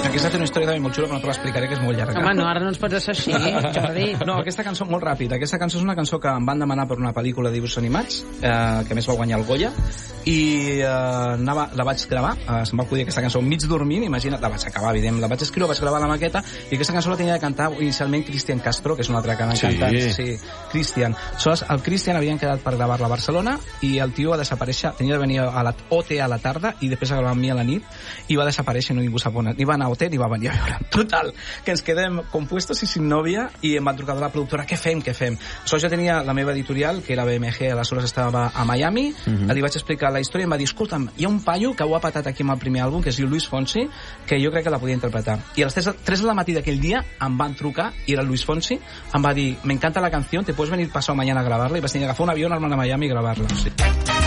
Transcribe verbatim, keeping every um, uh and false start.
Aquesta té una història també molt xula, però no te l'explicaré, que és molt llarga. Home, no, ara no ens pots deixar així, Jordi. No, aquesta cançó molt ràpida. Aquesta cançó és una cançó que em van demanar per una pel·lícula de dibuixos animats, eh, que a més va guanyar el Goya, i eh, anava, la vaig gravar, eh, se'm va acudir aquesta cançó mig dormint, imagina't, la vaig acabar, evident, la vaig escriure, vaig gravar la maqueta, i aquesta cançó la tenia de cantar inicialment Cristian Castro, que és un altre gran Sí. cantant. Sí, Cristian. Aleshores, el Cristian havien quedat per gravar-la a Barcelona, i el tio va desaparèixer, tenia de venir a la O T a la tarda, i després a gravar amb mi a la nit, i va desaparèixer, no ningú sap on, ni va anar a O T ni va venir a veure. Total, que ens quedem compuestos i sin novia, i em va trucar de la productora, què fem, què fem? Aleshores jo tenia la meva editorial, que era B M G, aleshores estava a Miami, uh-huh. li vaig explicar la història i em va dir, escolta'm, hi ha un paio que ho ha patat aquí amb el primer àlbum, que es diu Luis Fonsi, que jo crec que la podia interpretar. I a les tres del matí d'aquell dia em van trucar, i era el Luis Fonsi, em va dir, me encanta la canción, te puedes venir pasado mañana a grabarla, i vaig tenir que agafar un avió, anar-me'n a Miami i gravar-la. Sí.